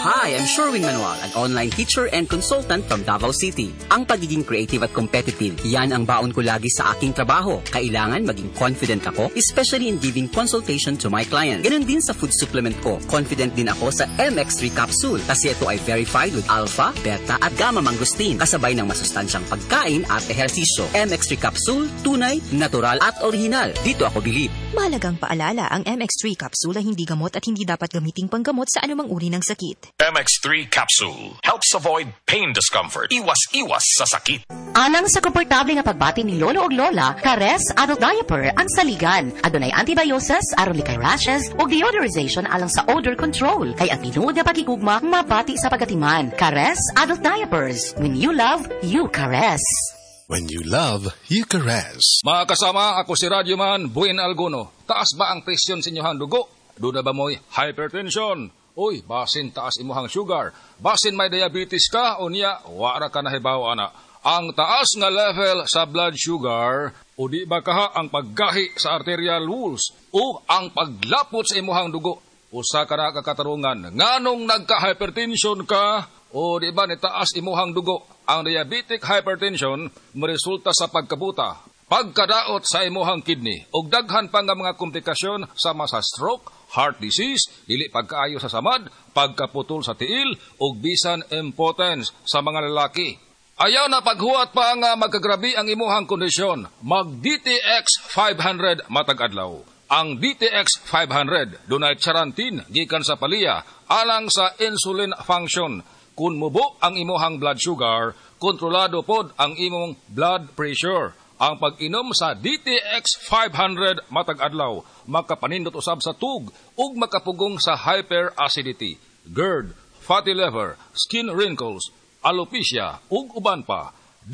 Hi, I'm Sherwin Manuel, an online teacher and consultant from Davao City. Ang pagiging creative at competitive, yan ang baon ko lagi sa aking trabaho. Kailangan maging confident ako, especially in giving consultation to my clients. Ganun din sa food supplement ko. Confident din ako sa MX3 capsule kasi ito ay verified with alpha, beta at gamma mangosteen kasabay ng masustansyang pagkain at ehersisyo. MX3 capsule, tunay, natural at original. Dito ako bilib. Mahalagang paalala, ang MX3 capsule ay hindi gamot at hindi dapat gamiting panggamot sa anumang uri ng sakit. MX3 capsule helps avoid pain discomfort. Iwas sa sakit. Alang sa komportable nga pagbati ni lolo og lola, Kares adult diaper ang saligan. Adunay antibiosis aron likay rashes ug deodorization alang sa odor control. Kay ang tinuod nga pakigugma mabati sa pagatiman. Kares adult diapers. When you love, you caress. When you love, you caress. Mga kasama, ako si Radyoman Buin Alguno. Taas ba ang presyon sa inyong dugo? Doon na ba mo'y hypertension? Uy, basin taas imuhang sugar. Basin may diabetes ka, o niya, wara ka nahibaw, ana. Ang taas nga level sa blood sugar, o di ba kaha ang paggahi sa arterial walls, o ang paglapot sa imuhang dugo, usa ka na kakatarungan. Nganong nagka-hypertension ka, o di ba nitaas imuhang dugo? Ang diabetic hypertension maresulta sa pagkabuta, pagkadaot sa imuhang kidney, ug daghan pa nga mga komplikasyon sama sa stroke, heart disease, dili pagkaayo sa samad, pagkaputol sa tiil, ug bisan impotence sa mga lalaki. Ayaw na paghuwat pa nga magkagrabi ang imuhang kondisyon. Mag DTX 500 matag adlaw. Ang DTX 500 dunay charantin gikan sa palya alang sa insulin function. Kung mubo ang imuhang blood sugar, kontrolado pod ang imong blood pressure. Ang pag-inom sa DTX 500 matag adlaw, makapanindot usab sa tug ug makapugong sa hyperacidity, GERD, fatty liver, skin wrinkles, alopecia ug uban pa.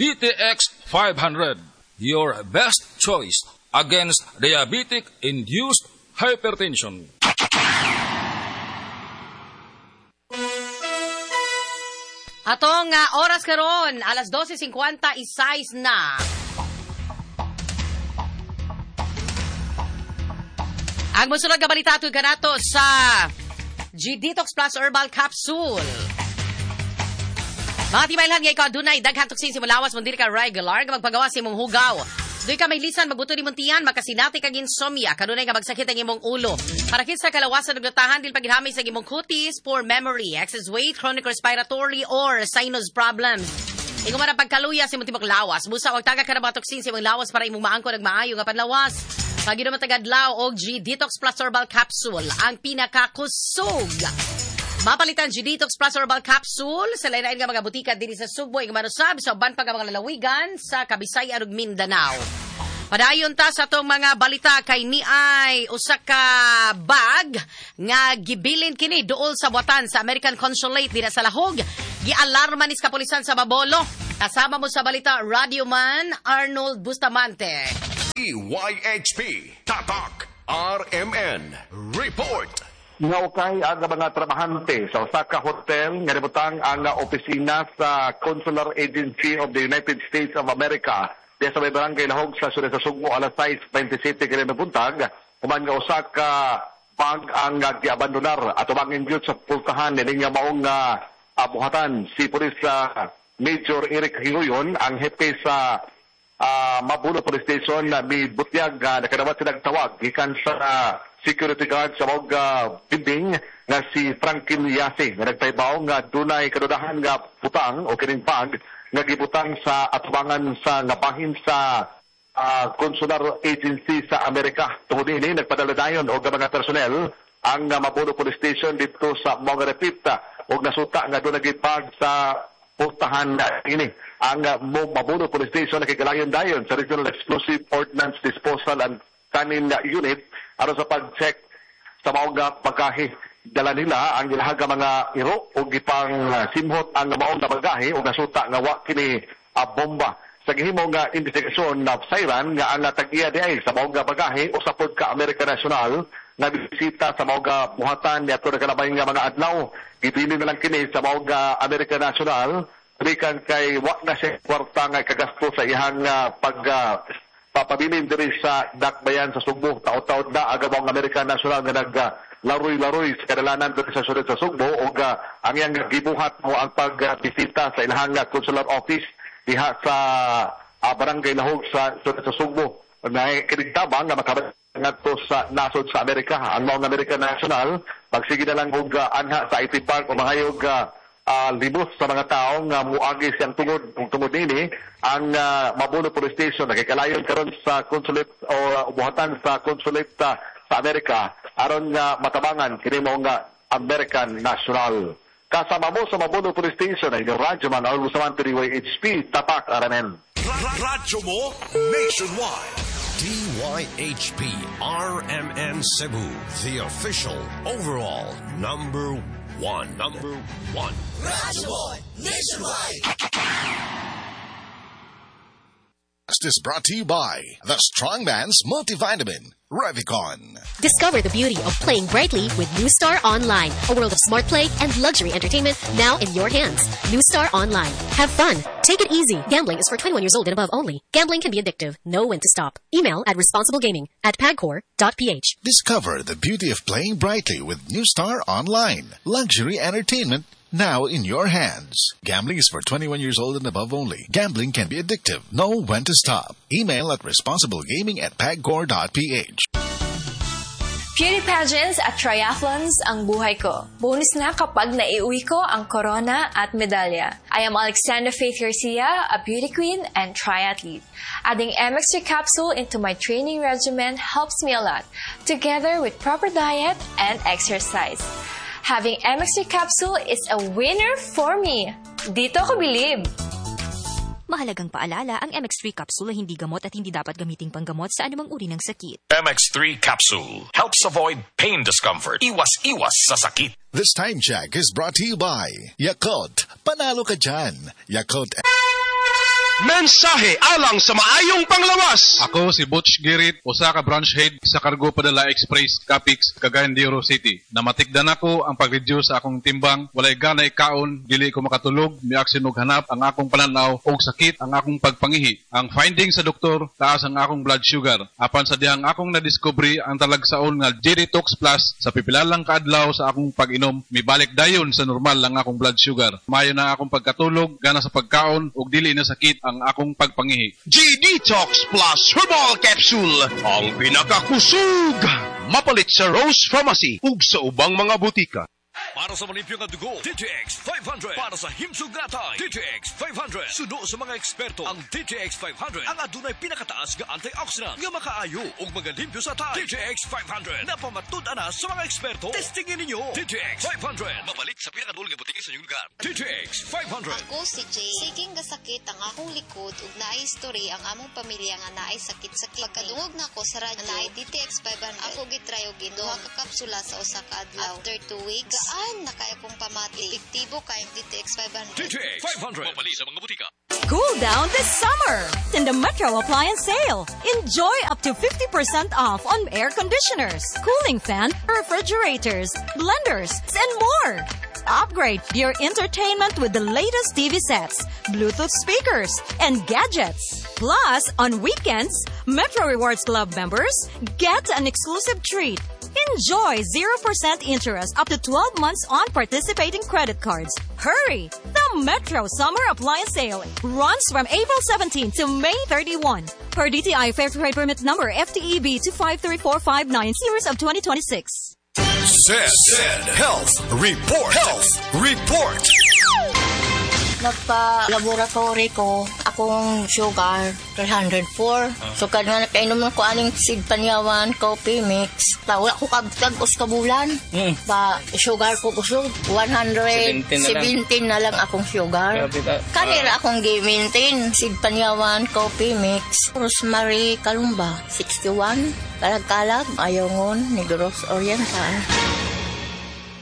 DTX 500, your best choice against diabetic-induced hypertension. Atong oras karon, alas 12:56 na. Ang musunod nga balita tuig kanato sa G-Detox Plus Herbal Capsule. Mga tibaylan nga ikaw dunay daghang toksin si mulawas mo dili ka regular nga magpagawa sa imong hugaw. Doy ka may lisan magbuto ni muntian makasinati kag insomnia kanunay nga magsakit ang imong ulo. Para kit sa kalawasan ug natahan dil paghinamay sa imong kutis, poor memory, excess weight, chronic respiratory or sinus problems. Ingon man ang pagkaluya sa imong tibok lawas, busa wag taga ka na mga toksin sa imong lawas para imong maangkon ug maayo nga panlawas. Paginom tagadlaw og G-Detox Plus Herbal Capsule ang pinakakusog. Mapalitan G-Detox Plus Herbal Capsule sa lain-lain nga mga butika diri sa Sugbo ug manusab sa uban pa nga mga lalawigan sa Kabisayan ug Mindanao. Padayon ta sa tong mga balita kay niay usa ka bag nga gibilin kini duol sa buwatan sa American Consulate dinha sa Lahog. Gialarma ni kapulisan sa Babolo. Kasama mo sa balita Radyoman Arnold Bustamante. EYHP Tatak RMN Report. Ngaukay ang mga trabahante sa Osaka Hotel nga nibutang ang opisina sa Consular Agency of the United States of America diya sa may barangay Lahog sa Sud sa Sugbo alas 6:27 kini nabuntag human nga Osaka pag ang giabandonar at umangin gyud sa pultahan ni nga maong buhatan si Police Major Eric Higoyon ang hepe sa Mabuno Police Station na may butyag nakadawat silang tawag gikan sa security guard sa mga building nga si Franklin Yasi nga nagtaybaw nga dunay kadudahan nga putang o kining bag nga gibutang sa atubangan sa ngabahin sa Consular Agency sa Amerika. Tungod ini nagpadala dayon og mga personnel ang Mabuno Police Station dito sa mga repita og nasuta nga dunay gipag sa putahan ini. Ang Mabuno Police Station nakikalayon dayon sa Regional Explosive Ordnance Disposal and Canning Unit aron sa pag-check sa mga pagkahi. Dala nila ang ilahaga mga iro o gipang simhot ang maong na pagkahi o nasuta nga wa kini bomba. Sa gihimo nga investigasyon na sayran nga ang tag-iya diay sa mga pagkahi o sa pagka Amerika National na bisita sa mga buhatan ni ato nakalabay nga mga adlaw. Gipili na lang kini sa mga Amerika National rikan kay wa na siya kwarta nga kagasto sa ihang papabilin diri sa dakbayan sa Sugbo. Taot-taot na agawang American National nga laroy-laroy sa kadalanan dito sa syudad sa Sugbo ug ang iyang gibuhat mo ang pagbisita sa ilahang consular office diha sa Barangay Lahog sa syudad sa Sugbo. Kinigtabang na makabangat sa nasod sa Amerika. Ang maong American National, pagsige na lang og anha sa IT Park o mahayog libos sa mga tao nga muagi siyang tungod nini ang Mabuno Police Station nakikalayon karon sa consulate o buhatan sa consulate sa Amerika aron nga matabangan kini mao nga American National. Kasama mo sa Mabuno Police Station ay radyo man ang usaman HP Tapak RMN. Radyo mo nationwide. DYHP RMN Cebu, the official overall number one. Radyo mo nationwide. This is brought to you by the Strongman's Multivitamin, Revicon. Discover the beauty of playing brightly with New Star Online, a world of smart play and luxury entertainment now in your hands. New Star Online. Have fun. Take it easy. Gambling is for 21 years old and above only. Gambling can be addictive. Know when to stop. Email at responsiblegaming@pagcor.ph. Discover the beauty of playing brightly with New Star Online, luxury entertainment now in your hands. Gambling is for 21 years old and above only. Gambling can be addictive. Know when to stop. Email at responsiblegaming@pagcor.ph. Beauty pageants at triathlons ang buhay ko. Bonus na kapag naiuwi ko ang corona at medalya. I am Alexandra Faith Garcia, a beauty queen and triathlete. Adding MX3 capsule into my training regimen helps me a lot, together with proper diet and exercise. Having MX3 capsule is a winner for me. Dito ko bilib. Mahalagang paalala, ang MX3 capsule hindi gamot at hindi dapat gamiting panggamot sa anumang uri ng sakit. MX3 capsule helps avoid pain discomfort. Iwas sa sakit. This time check is brought to you by Yakult. Panalo ka dyan. Yakult. Mensahe alang sa maayong panglawas. Ako si Butch Girit, usa ka branch head sa Cargo Padala Express, Capix, Cagayan de Oro City. Namatikdan ako ang pag-reduce sa akong timbang, walay ganay kaon, dili ko makatulog, miaksin og hanap ang akong pananaw og sakit ang akong pagpangihi. Ang finding sa doktor, taas ang akong blood sugar. Apan sa dihang akong nadiscovery ang talagsaon nga G-Detox Plus sa pipilalang kaadlaw sa akong pag-inom, mibalik dayon sa normal lang akong blood sugar. Mayo na akong pagkatulog, gana sa pagkaon ug dili na sakit ang akong pagpangihi. G-Detox Plus Herbal Capsule, ang pinakakusog. Mapalit sa Rose Pharmacy ug sa ubang mga butika. Para sa malimpyo nga dugo, DTX 500. Para sa himsugatay, DTX 500. Suno sa mga eksperto, ang DTX 500 ang adunay pinakataas nga antioxidant nga makaayo ug magalimpyo sa tay. DTX 500 napamatud-an na sa mga eksperto. Testingin ninyo. DTX 500 mabalik sa pinakadulong nga butiki sa inyong lugar. DTX 500. Ako si Jay. Siging gasakit ang akong likod ug naay history ang among pamilya nga naay sakit-sakit. Pagkadungog nako sa radyo, naay DTX 500. Ako gitry og duha ka kapsula sa usa ka adlaw. After 2 weeks, na kaya kong pamati. Epektibo kayong DTX 500. DTX 500. Mabali sa mga butika. Cool down this summer in the Metro Appliance Sale. Enjoy up to 50% off on air conditioners, cooling fan, refrigerators, blenders, and more. Upgrade your entertainment with the latest TV sets, Bluetooth speakers, and gadgets. Plus, on weekends, Metro Rewards Club members get an exclusive treat. Enjoy 0% interest up to 12 months on participating credit cards. Hurry! The Metro Summer Appliance Sale runs from April 17 to May 31. Per DTI Fair Trade Permit number FTEB 2534599 series of 2026. Said Health Report. Health Report. Nagpa-laboratory ko, akong sugar, 304. So, kada nakainom ko aning seed panyawan, coffee mix. Wala ko kabutag kabulan. Sugar ko kusog, 117 na lang akong sugar. Kanira akong gi-maintain, seed panyawan, coffee mix. Rosemary Kalumba, 61. Kalag-kalag, Ayongon, Negros Oriental.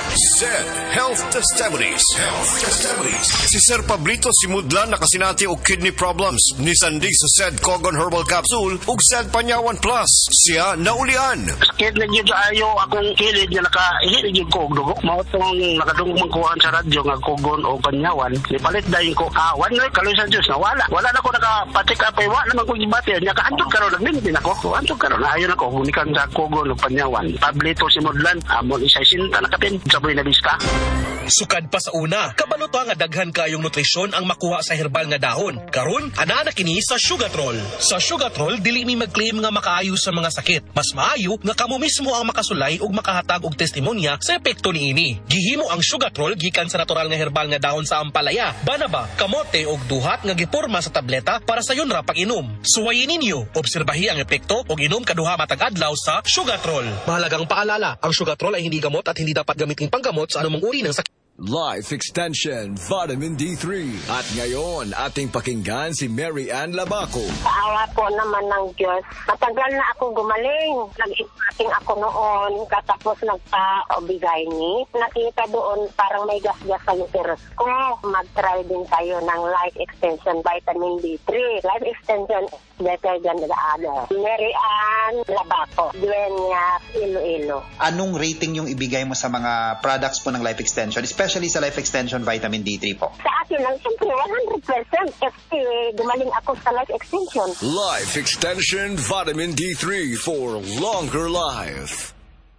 SED Health Testimonies. Si Sir Pablito Simudlan nakasinati og kidney problems. Nisandig sa SED Cogon Herbal Capsule ug SED Panyawan Plus. Siya naulian. Sakit na dyan ayo akong kilid nga nakahilig yung ko og dugo. Mao tong nakadungog man kuhaan sa radyo nga Cogon o Panyawan. Nipalit dayon ko. One week kaloy sa Diyos na wala. Wala na ko nakapatik apay. Wala naman ko gibati. Nakaantog karon nagmintin ako. Antog karon ayon ako. Hunikan sa Cogon o Panyawan. Pablito Simudlan. Amon isay sinta nakapin. Saboy na bista. Sukad pa sa una, kabalo nga daghan kayong nutrisyon ang makuha sa herbal nga dahon. Karon, ana na kini sa Sugatrol. Sa Sugatrol, dili mi mag-claim nga makaayo sa mga sakit. Mas maayo nga kamo mismo ang makasulay ug makahatag og testimonya sa epekto niini. Gihimo ang Sugatrol gikan sa natural nga herbal nga dahon sa ampalaya, banaba, kamote ug duhat nga giporma sa tableta para sa yun ra pag-inom. Suwayin ninyo, obserbahi ang epekto ug inom kaduha matag adlaw sa Sugatrol. Mahalagang paalala, ang Sugatrol ay hindi gamot at hindi dapat gamitin panggamot sa anumang uri ng sakit. Life Extension Vitamin D3. At ngayon, ating pakinggan si Mary Ann Labaco. Sa po naman ng Diyos, matagal na ako gumaling. Nag-ipating ako noon, katapos nagpa-obigay ni. Nakita doon parang may gas-gas sa uterus ko. Mag-try din tayo ng Life Extension Vitamin D3. Life Extension is better than the other. Mary Ann Labaco, Dueñas, Iloilo. Anong rating yung ibigay mo sa mga products po ng Life Extension? Especially sa Life Extension Vitamin D3 po. Sa akin lang, siyempre, 100% kasi gumaling ako sa Life Extension. Life Extension Vitamin D3 for longer life.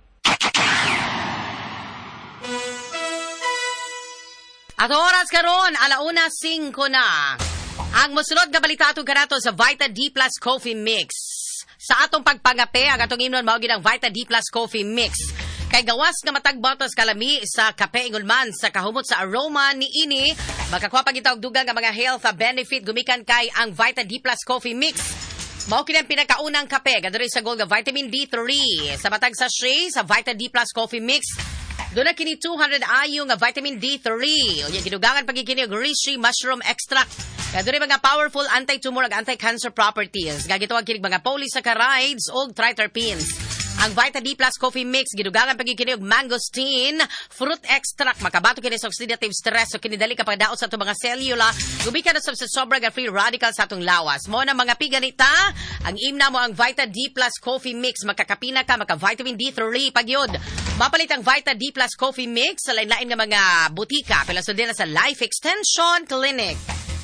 At oras karon, 1:05 na. Ang mosunod nga balita atong kanato sa Vita D Plus Coffee Mix. Sa atong pagpangape, ang atong imnon mao gid ang Vita D Plus Coffee Mix. Kay gawas nga matagbatas kalami sa kape ingulman sa kahumot sa aroma ni ini, makakuha pa gitawag dugang nga mga health benefit gumikan kay ang Vita D Plus Coffee Mix. Mao kini ang pinakaunang kape gadto sa gold nga vitamin D3 sa matag sachet sa Vita D Plus Coffee Mix. Doon na kini 200 IU nga vitamin D3. O yung gidugangan pagkikini og reishi mushroom extract. Kaya doon mga powerful anti-tumor ag anti-cancer properties. Gagitawag kini mga polysaccharides o triterpenes. Ang Vita D Plus Coffee Mix, gidugangan pagkikini og mangosteen, fruit extract, makabato kini sa oxidative stress, so kinidali kapag daot sa itong mga cellula, gumikan na sa sobra nga free radicals sa itong lawas. Mo na mga piganita, ang imna mo ang Vita D Plus Coffee Mix, makakapina ka, maka-vitamin D3 pagyod. Mapalit ang Vita D Plus Coffee Mix sa lain-lain nga mga butika, pilaso din na sa Life Extension Clinic.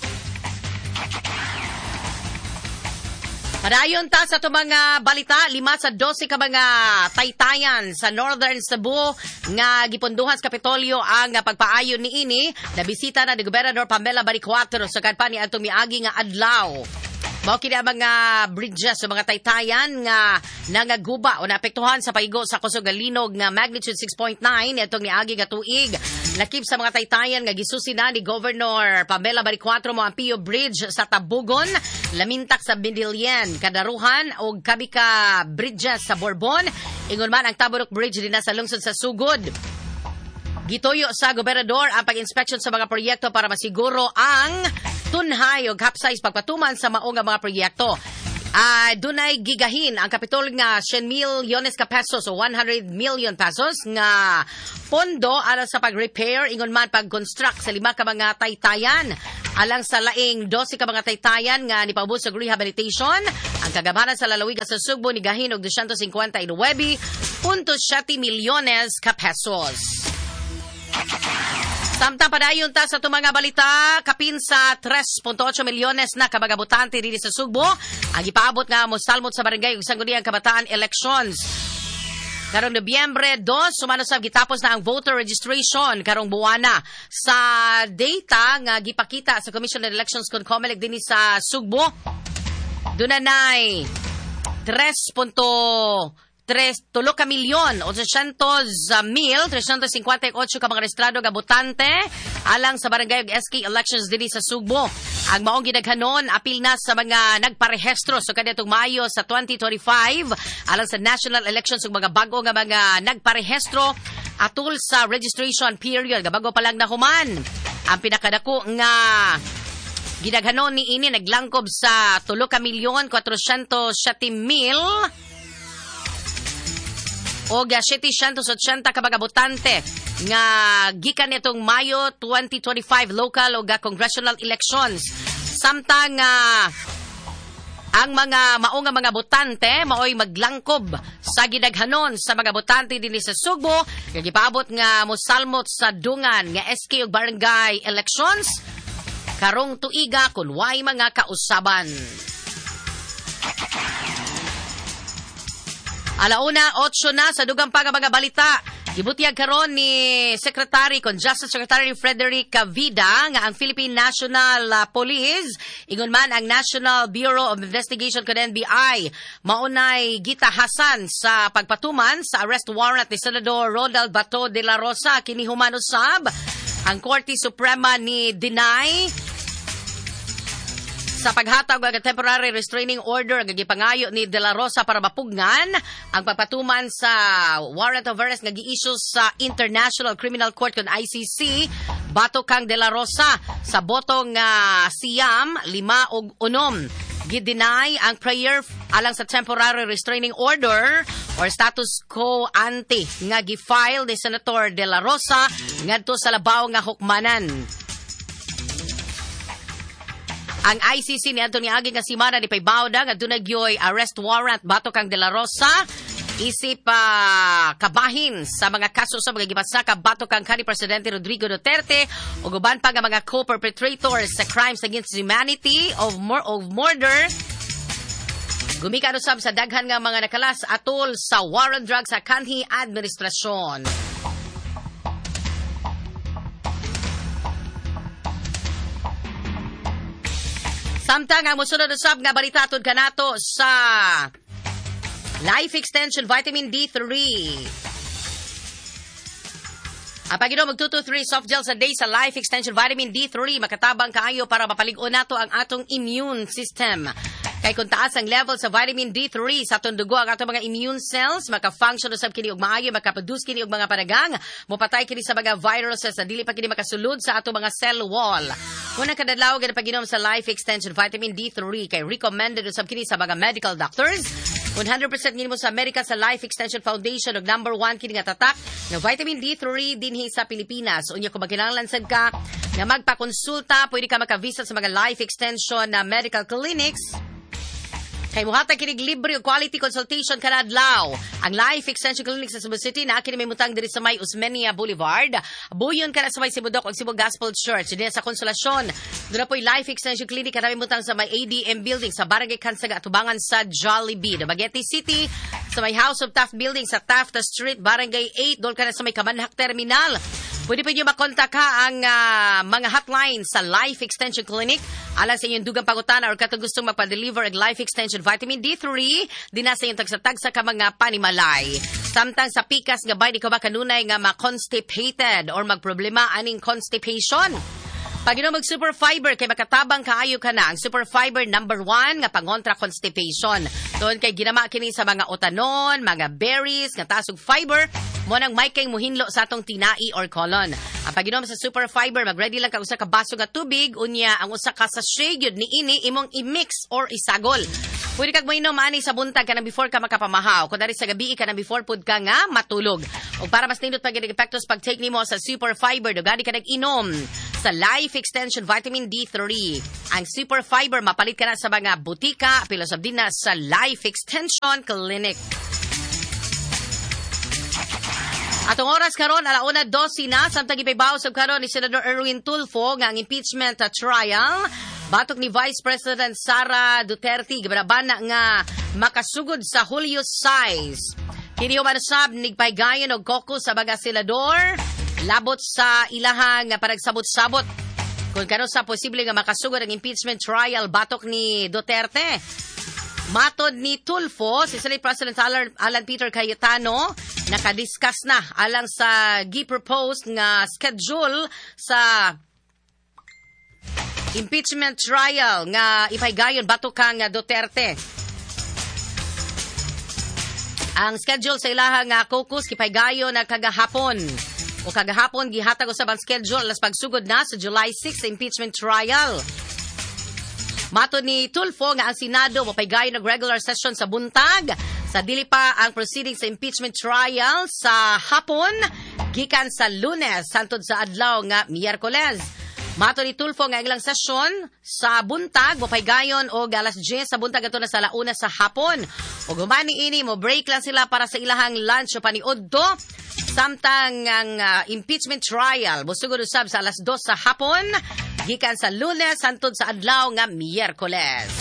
Padayon ta sa ito mga balita, 5 sa 12 ka mga taytayan sa Northern Cebu nga gipunduhan sa Kapitolyo ang pagpaayon ni ini. Nabisita na ni Gobernador Pamela Baricuatro sa kadpan ni atong miagi nga adlaw. Mao kini ang mga bridges sa mga taytayan nga nangaguba o naapektuhan sa paigo sa kusog nga linog nga magnitude 6.9 itong miagi nga tuig. Lakip sa mga taytayan nga gisusi na ni Governor Pamela Baricuatro mo ang Pio Bridge sa Tabugon, Lamintak sa Bindilian, Kadaruhan o Kabika Bridges sa Borbon. Ingon man ang Taburok Bridge din sa lungsod sa Sugod. Gitoyo sa gobernador ang pag-inspection sa mga proyekto para masiguro ang tunhay o capsize pagpatuman sa maong mga proyekto. Dunay gigahin ang kapitol nga 100 milyones ka pesos o 100 million pesos nga pondo alang sa pag-repair ingon man pag-construct sa 5 ka mga taytayan alang sa laing 12 ka mga taytayan nga nipaubos sa rehabilitation. Ang kagamanan sa lalawigan sa Sugbo ni gahin og 259.7 milyones ka pesos. Samtang padayon ta sa itong mga balita, kapin sa 3.8 milyones na kabagabutante dito sa Sugbo, ang ipaabot nga mosalmot sa barangay ug sangguniang kabataan elections. Karong Nobyembre 2, sumanusab gitapos na ang voter registration karong buwana. Sa data nga gipakita sa Commission on Elections kon COMELEC dinhi sa Sugbo, dunay 3.8 milyon 358 ka mga rehistrado nga botante alang sa barangay ug SK elections dinhi sa Sugbo. Ang maong gidaghanon apil na sa mga nagparehistro so kadtong Mayo sa 2025 alang sa national elections ug mga bag-o nga mga nagparehistro atul sa registration period nga bago pa lang nahuman. Ang pinakadako nga gidaghanon ni ini naglangkob sa 3,407,000 og 780 ka mga botante nga gikan nitong Mayo 2025 local o congressional elections. Samtang ang mga maong mga botante maoy maglangkob sa gidaghanon sa mga botante dinhi sa Sugbo nga gipaabot nga mosalmot sa dungan nga SK ug barangay elections karong tuiga kun way mga kausaban. Alauna, 8 na sa dugang pa mga balita. Gibutiyag karon ni Justice Secretary Frederick Vida nga ang Philippine National Police ingon man ang National Bureau of Investigation kun NBI maunay gitahasan sa pagpatuman sa arrest warrant ni Senador Ronald Bato de la Rosa kini human usab ang Korte Suprema ni deny sa paghatag ng temporary restraining order nga gipangayo ni De La Rosa para mapugnan ang pagpatuman sa warrant of arrest nga gi-issue sa International Criminal Court kun ICC batok kang De La Rosa sa botong siyam 5 ug 6 gi-deny ang prayer alang sa temporary restraining order or status quo ante nga gi-file ni Senator De La Rosa ngadto sa labaw nga hukmanan. Ang ICC ni Anthony Agi nga simana ni paybawda nga dunagyoy arrest warrant batok kang De La Rosa isip kabahin sa mga kaso sa mga gipasaka batok kang kanhi Presidente Rodrigo Duterte ug uban pa nga mga co-perpetrators sa crimes against humanity of murder. Gumikan usab sa daghan nga mga nakalas atol sa war on drugs sa kanhi administrasyon. Samtang ang musunod usab nga balita atod kanato sa Life Extension Vitamin D3. Ang pag-inom mag 2 to 3 soft gels a day sa Life Extension Vitamin D3 makatabang kaayo para mapalig-on nato ang atong immune system. Kay kung taas ang level sa vitamin D3 sa atong dugo ang atong mga immune cells, maka-function usab kini og maayo, makaproduce kini og mga panagang, mopatay kini sa mga viruses na dili pa kini makasulod sa atong mga cell wall. Una kadadlaw gid pag-inom sa Life Extension Vitamin D3 kay recommended usab kini sa mga medical doctors. 100% kini mo sa America sa Life Extension Foundation ug number 1 kini nga tatak nga vitamin D3 dinhi sa Pilipinas. Unya kung magkinahanglan sad ka nga magpakonsulta, pwede ka maka-visit sa mga Life Extension na medical clinics. Kay muhatag kinig libre o quality consultation kadadlaw. Ang Life Extension Clinic sa Cebu City na kini may mutang diri sa may Osmeña Boulevard. Buyon ka na sa may Sibudok o Cebu Gospel Church. Diyan sa Konsolasyon. Doon na po Life Extension Clinic na may mutang sa may ADM Building sa Barangay Kansaga atubangan sa Jollibee. Dumaguete City sa may House of Taft Building sa Taft Street, Barangay 8. Doon ka na sa may Kamanhak Terminal. Pwede po nyo makontak ka ang mga hotline sa Life Extension Clinic. Alang sa inyong dugang pangutana or katong gustong magpa-deliver ang Life Extension Vitamin D3, di na sa inyong tagsa-tagsa ka mga panimalay. Samtang sa pikas nga ba, di ka ba kanunay nga ma-constipated or magproblema aning constipation? Pag inom mag Super Fiber, kay makatabang kaayo ka na. Ang Super Fiber number 1 nga pangontra constipation. Doon kay ginama kini sa mga otanon, mga berries, nga tasog fiber, mo nang may kay muhinlo sa atong tinai or colon. Ang pag-inom sa Super Fiber, mag-ready lang ka usa ka baso nga tubig, unya ang usa ka sachet gyud ni ini imong i-mix or isagol. Pwede kag mainom ani sa buntag kanang before ka makapamahaw. Kung dari sa gabi kanang before pud ka nga matulog. O para mas nindot pag epektos pag-take nimo sa Super Fiber, dugani ka nag-inom sa Life Extension Vitamin D3. Ang Super Fiber mapalit ka na sa mga butika, pilosab din na sa Life Extension Clinic. Atong oras karon alauna 12 na samtang ipaybaw sa karon ni Senador Erwin Tulfo nga ang impeachment trial batok ni Vice President Sara Duterte gibanaban nga makasugod sa Julio 6. Kini umanusab nigpaygayon og caucus sa mga senador labot sa ilahang paragsabot-sabot kung kano sa posible nga makasugod ang impeachment trial batok ni Duterte. Matod ni Tulfo, si Senate President Alan Peter Cayetano, nakadiscuss na alang sa gi-propose nga schedule sa impeachment trial nga ipaygayon batok kang Duterte. Ang schedule sa ilahang caucus ipaygayon na kagahapon. O kagahapon gihatag usab ang schedule alas pagsugod na sa July 6 sa impeachment trial. Mato ni Tulfo nga ang Senado mapaygayon ng regular session sa buntag Sa dili pa ang proceeding sa impeachment trial sa hapon, gikan sa Lunes, hangtod sa adlaw nga Miyerkules. Mato ni Tulfo nga ilang sesyon sa buntag, mapaygayon o alas 10 sa buntag ato na sa launa sa hapon. O gumani ini mo break lang sila para sa ilahang lunch o paniudto. Samtang ang impeachment trial busugod usab sa alas 2 sa hapon, gikan sa Lunes hangtod sa adlaw nga Miyerkules.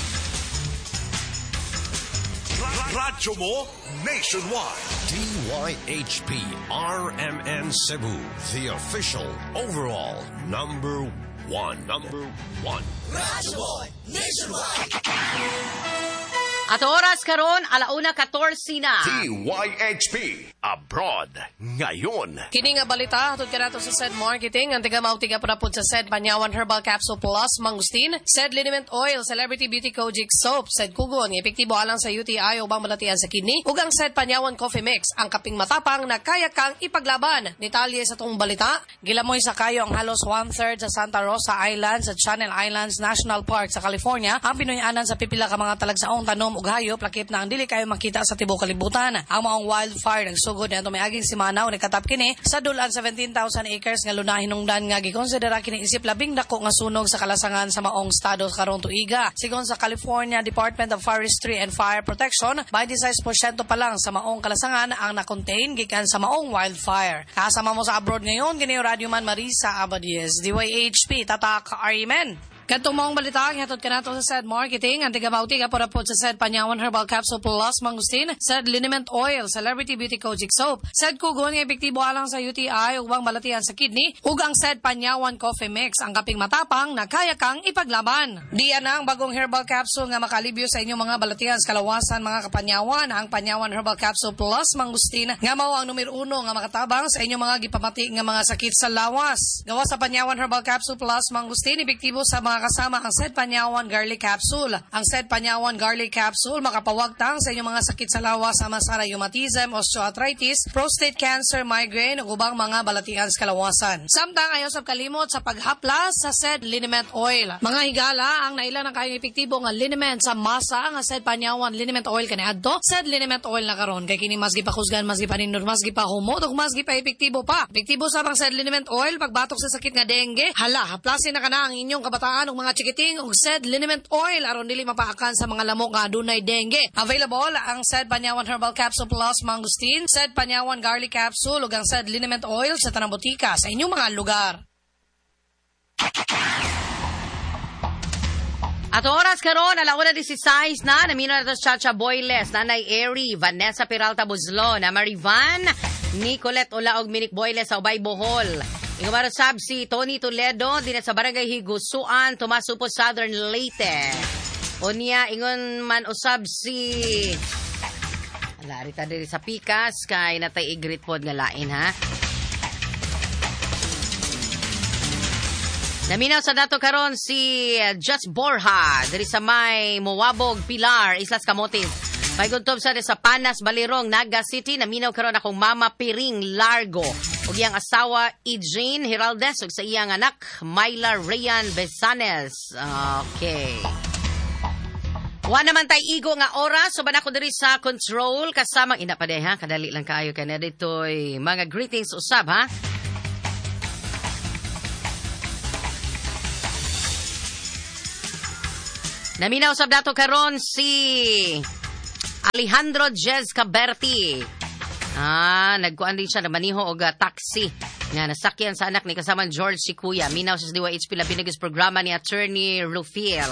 Radyo mo nationwide. DYHP RMN Cebu, the official overall number one. Radyo mo nationwide. At oras karon, 1:14 na. DYHP Abroad ngayon. Kini nga balita hatod kanato sa SED Marketing, ang tiga mautiga po na po sa SED Panyawan Herbal Capsule Plus Mangustin, SED Liniment Oil, Celebrity Beauty Kojic Soap, SED Kugon, epektibo alang sa UTI o bang malatian sa kidney, ug ang SED Panyawan Coffee Mix, ang kaping matapang na kaya kang ipaglaban. Detalye sa tong balita, gilamoy sa kayo ang halos 1/3 sa Santa Rosa Islands at Channel Islands National Park sa California, ang Pinoy-anan sa pipila ka mga talagsaong tanom ug hayop lakip na ang dili kayo makita sa tibuok kalibutan. Ang maong wildfire nagsugod nito may aging simana o nagkatap kini sa dulan 17,000 acres nga lunahin hinungdan nga gikonsidera kini isip labing dako nga sunog sa kalasangan sa maong estado karong tuiga. Sigon sa California Department of Forestry and Fire Protection, 26% pa lang sa maong kalasangan ang na-contain gikan sa maong wildfire. Kasama mo sa abroad ngayon, kini Radio Man Marisa Abadies, DYHP Tatak Arimen. Katong maong balita, hatod kanato sa SED Marketing, ang tiga-mautiga po na po sa SED Panyawan Herbal Capsule Plus Mangustin, SED Liniment Oil, Celebrity Beauty Kojic Soap, SED Kugon nga epektibo alang sa UTI ug bang balatian sa kidney, ug ang SED Panyawan Coffee Mix, ang kaping matapang na kaya kang ipaglaban. Diyan ang bagong herbal capsule nga makalibyo sa inyong mga balatian sa kalawasan mga kapanyawan, ang Panyawan Herbal Capsule Plus Mangustin, nga mao ang numero 1 nga makatabang sa inyong mga gipamati nga mga sakit sa lawas. Gawa sa Panyawan Herbal Capsule Plus Mangustin, epektibo sa mga kasama ang SED Panyawan Garlic Capsule. Ang SED Panyawan Garlic Capsule makapawagtang sa inyong mga sakit sa lawas sama sa rheumatism, osteoarthritis, prostate cancer, migraine ug ubang mga balatian sa kalawasan. Samtang ayaw sa kalimot sa paghaplas sa SED Liniment Oil. Mga higala ang naila ng kayong epektibo nga liniment sa masa nga SED Panyawan Liniment Oil kaniadto. SED Liniment Oil na karon kay kini mas gipakusgan, mas gipanindot, mas gipahumot ug mas gipa-epektibo pa. Epektibo sa pang SED Liniment Oil pagbatok sa sakit nga dengue. Hala, haplasin na kana ang inyong kabataan ug mga chikiting ug SED Liniment Oil aron dili mapaakan sa mga lamok nga adunay dengue. Available ang SED Panyawan Herbal Capsule Plus Mangustin, SED Panyawan Garlic Capsule ug ang SED Liniment Oil sa tanang botika sa inyong mga lugar. At oras karon, 1:16 na, namino na ito sa Chacha Boyles, Nanay Eri, Vanessa Peralta Buzlon, Marivan, Nicolette Olaog, Minik Boyles sa Ubay Bohol. Ingumaro sab si Tony Toledo, din sa Barangay Higusuan, Tomasupo, Southern Leyte. Unya, ingon man usab si... Larita diri sa Pikas, kay natay igrit pod nga lain, ha? Naminaw sa dato karon si Just Borja, diri sa may Muwabog, Pilar, Islas Camotes. May guntob sa Panas, Balirong, Naga City. Naminaw karon akong Mama Piring Largo. Ug iyang asawa Eugene Heraldez ug sa iyang anak Myla Rayan Besanes. Okay. Wa naman tay igo nga oras so ako diri sa control kasama ina pa ha, kadali lang kaayo kay na ditoy mga greetings usab ha. Naminaw usab dato karon si Alejandro Jez Caberti. Nagkuan din siya na maniho og taxi nga nasakyan sa anak ni kasama George si Kuya. Minaw sa DYHP Labinagis programa ni Attorney Rufiel.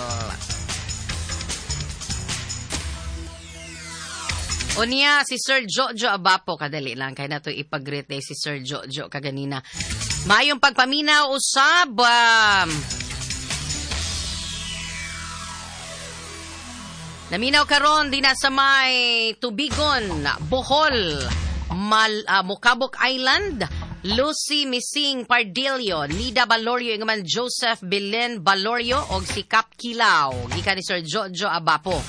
Unya si Sir Jojo Abapo, kadali lang kay nato ipag-greet day si Sir Jojo kaganina. Mayong pagpaminaw usab naminaw karon din sa may Tubigon, Bohol, Mukabok Island, Lucy Missing Pardillo, Lida Balorio, ingaman Joseph Belen Balorio og si Kap Kilaw, gikan ni Sir Jojo Abapo.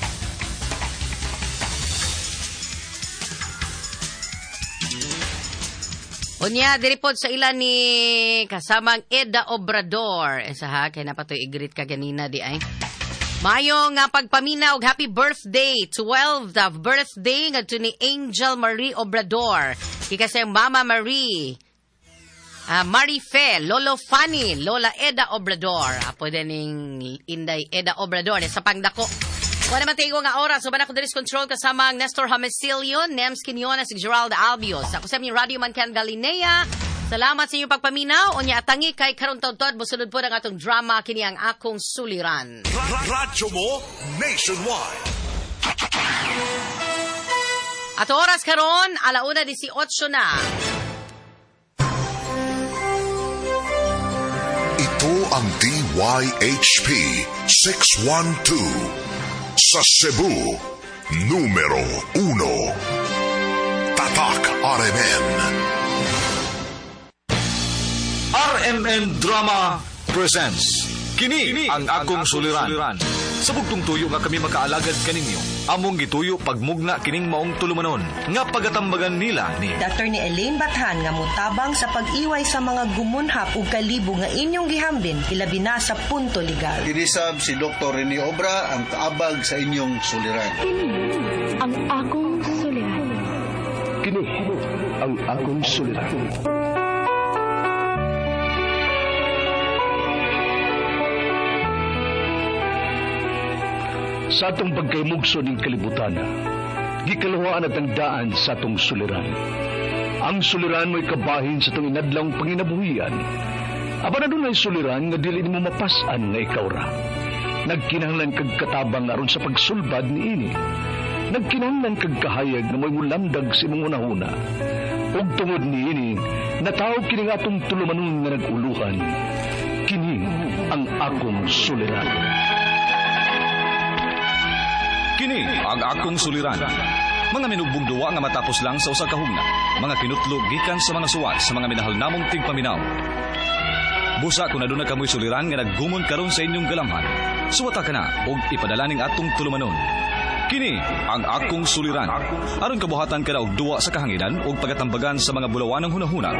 Unya, diripod sa ilan ni kasamang Eda Obrador. Isa ha, kaya napatoy i-greet ka ganina di ay. Mayong pagpaminaw, happy birthday, 12th of birthday ngadto ni Angel Marie Obrador. Kikasay Mama Marie, Marie Fe, Lolo Fanny, Lola Eda Obrador. Pwede ning Inday Eda Obrador sa pangdako. Wala matigo nga oras, so ba na ko Diris Control kasama ang Nestor Hamecilio, Nems Quinones, si Gerald Albios. Ako sa aming Radio Mancan Galinea. Salamat sa inyong pagpaminaw. O niya atangi kay karong taon-taon, busunod po ng atong drama, kini ang Akong Suliran. Radyo mo nationwide. At oras karon, 1:18 na. Ito ang DYHP 612 sa Cebu, numero 1. Tatak RMN. RMN Drama presents Kini ang Akong Suliran. Sa bugtong tuyo nga kami makaalagad kaninyo, among gituyo pagmugna kining maong tulumanon nga pagatambagan nila ni Dr. ni Elaine Bathan nga mutabang sa pag-iway sa mga gumunhap ug kalibo nga inyong gihambin ilabi na sa punto legal. Dinisab si Dr. Rene Obra ang kaabag sa inyong suliran. Kini ang Akong Suliran. Kini ang Akong Suliran. Sa atong pagkaymugso ng kalibutan, gikalawaan at ang daan sa atong suliran. Ang suliran mo'y kabahin sa itong inadlang panginabuhian. Aba na doon ay suliran nga dili mo mapasan nga ikaw ra. Nagkinahanglan kag katabang aron sa pagsulbad ni ini. Nagkinahanglan kag kahayag na mo'y mulamdag sa imong unahuna. Ug tungod ni ini, natawag kini nga atong tulumanon nga naguluhan. Kini ang Akong Suliran. Kini ang Akong Suliran. Mga minugbong duwa nga matapos lang sa usa ka hugna. Mga kinutlog gikan sa mga suwat sa mga minahal namong tigpaminaw. Busa kung aduna kamoy suliran nga naggumon karon sa inyong galamhan, suwata ka na og ipadala ning atong tulumanon. Kini ang Akong Suliran. Aron kabuhatan ka na og duwa sa kahanginan og pagatambagan sa mga bulawan ng hunahuna.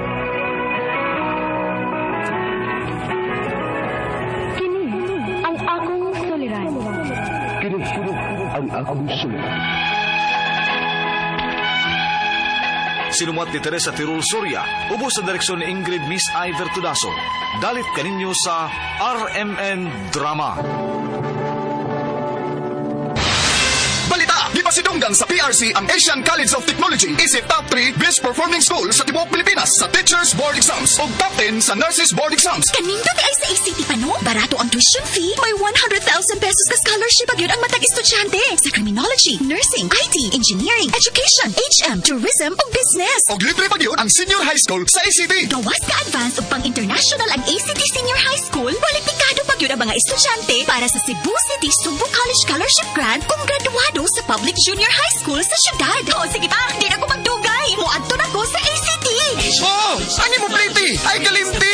Kini ang Akong Suliran. Kini ang Akong Suliran. Sinumat ni Teresa Tirul Soria, ubos sa direksyon ni Ingrid Miss Iver Tudaso. Dalit kaninyo sa RMN Drama. Balita! Di pa sidunggan sa PRC ang Asian College of Technology. Isip top 3 best performing school sa tibuok Pilipinas sa Teachers Board Exams o top 10 sa Nurses Board Exams. Kanindot ay sa ACT pa no? Barato ang tuition fee. May 100,000 pesos ka scholarship pag yun ang matag estudyante sa criminology, nursing, IT, engineering, education, HM, tourism o business. O libre pag yun ang senior high school sa ACT. Gawas ka advance o pang-international ang ACT Senior High School. Kwalipikado pag yun ang mga estudyante para sa Cebu City Sumbu College Scholarship Grant kung graduado sa Public Junior High School sa syudad. O sige pa, di na ko magdugay. Muadto na ko sa ACT. Oh, ani mo pliti? Ay kalimti.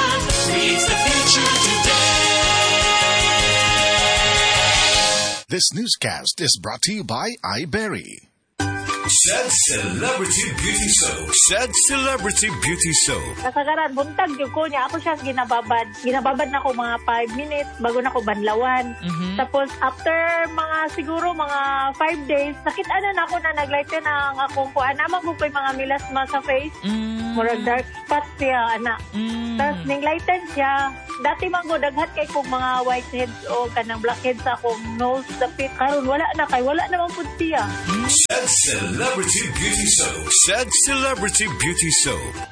This newscast is brought to you by iBerry. Said Celebrity Beauty Soap. Said Celebrity Beauty Soap. Kasagaran, buntag yung ko niya. Ako siya ginababad. Ginababad na ko mga 5 minutes bago na ko banlawan. Tapos, after siguro mga 5 days, nakita na ako na naglighten ang akong kuha. Naman ko yung mga milasma sa face. Murag dark spot siya, anak. Tapos, ning-lighten siya. Dati man ko, daghat kay kong mga whiteheads o kanang blackheads sa akong nose, dapit. Karon wala na kay, wala naman po siya. Said Celebrity Beauty Soap. Said Celebrity Beauty Soap.